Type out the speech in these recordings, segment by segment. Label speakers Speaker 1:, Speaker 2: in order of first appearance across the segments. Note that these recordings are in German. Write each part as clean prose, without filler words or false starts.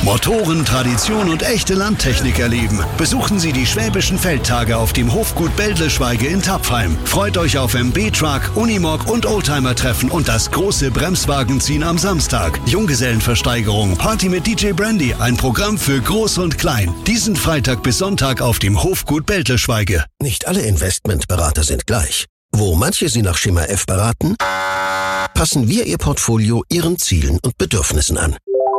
Speaker 1: Motoren, Tradition und echte Landtechnik erleben. Besuchen Sie die Schwäbischen Feldtage auf dem Hofgut Bäldleschweige in Tapfheim. Freut euch auf MB-Truck, Unimog und Oldtimer-Treffen und das große Bremswagenziehen am Samstag. Junggesellenversteigerung, Party mit DJ Brandy, ein Programm für Groß und Klein. Diesen Freitag bis Sonntag auf dem Hofgut Bäldleschweige.
Speaker 2: Nicht alle Investmentberater sind gleich. Wo manche Sie nach Schema F beraten, passen wir Ihr Portfolio Ihren Zielen und Bedürfnissen an.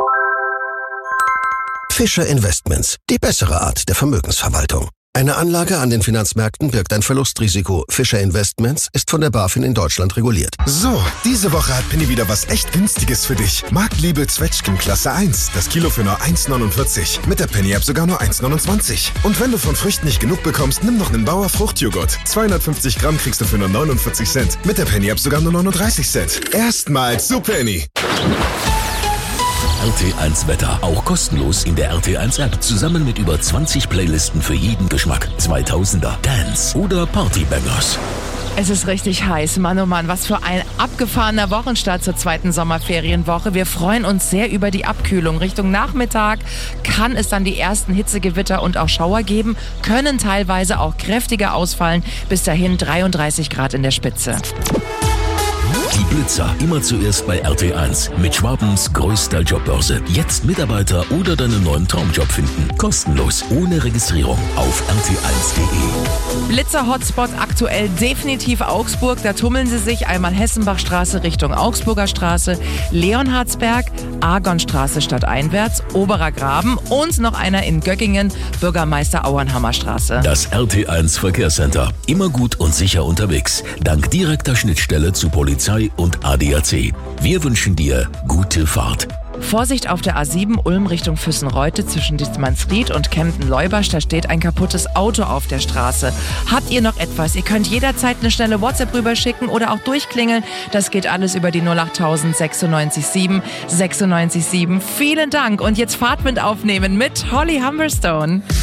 Speaker 2: Fischer Investments, die bessere Art der Vermögensverwaltung. Eine Anlage an den Finanzmärkten birgt ein Verlustrisiko. Fischer Investments ist von der BaFin in Deutschland reguliert.
Speaker 3: So, diese Woche hat Penny wieder was echt Günstiges für dich. Marktliebe Zwetschgen Klasse 1. Das Kilo für nur 1,49. Mit der Penny-App sogar nur 1,29. Und wenn du von Früchten nicht genug bekommst, nimm noch einen Bauer Fruchtjoghurt. 250 Gramm kriegst du für nur 49 Cent. Mit der Penny-App sogar nur 39 Cent. Erstmals zu Penny.
Speaker 4: RT1 Wetter, auch kostenlos in der RT1 App, zusammen mit über 20 Playlisten für jeden Geschmack. 2000er, Dance oder Partybangers.
Speaker 5: Es ist richtig heiß. Mann, oh Mann, was für ein abgefahrener Wochenstart zur zweiten Sommerferienwoche. Wir freuen uns sehr über die Abkühlung. Richtung Nachmittag kann es dann die ersten Hitzegewitter und auch Schauer geben, können teilweise auch kräftiger ausfallen. Bis dahin 33 Grad in der Spitze.
Speaker 4: Die Blitzer, immer zuerst bei RT1 mit Schwabens größter Jobbörse. Jetzt Mitarbeiter oder deinen neuen Traumjob finden. Kostenlos, ohne Registrierung auf rt1.de.
Speaker 5: Blitzer-Hotspot aktuell definitiv Augsburg. Da tummeln sie sich. Einmal Hessenbachstraße Richtung Augsburger Straße, Leonhardsberg, Argonstraße stadteinwärts, Oberer Graben und noch einer in Göckingen, Bürgermeister Auernhammer Straße.
Speaker 4: Das RT1 Verkehrscenter. Immer gut und sicher unterwegs. Dank direkter Schnittstelle zu Polizei und ADAC. Wir wünschen dir gute Fahrt.
Speaker 5: Vorsicht auf der A7 Ulm Richtung Füssenreute zwischen Dietmannsried und Kempten-Leubasch. Da steht ein kaputtes Auto auf der Straße. Habt ihr noch etwas? Ihr könnt jederzeit eine schnelle WhatsApp rüberschicken oder auch durchklingeln. Das geht alles über die 08000 96 7. Vielen Dank. Und jetzt Fahrtwind aufnehmen mit Holly Humberstone.